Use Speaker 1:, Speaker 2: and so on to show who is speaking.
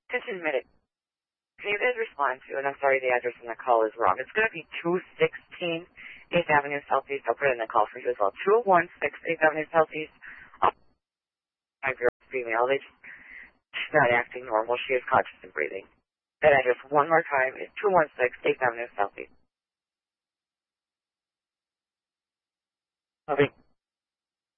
Speaker 1: Attention minute. Can you guys respond to, and I'm sorry the address on the call is wrong. It's going to be 216 8th Avenue Southeast. I'll put it in the call for you as well. 216 8th Avenue Southeast. My girl's female. She's not acting normal. She is conscious and breathing. That address one more time is 216 8th Avenue Southeast.
Speaker 2: Copy.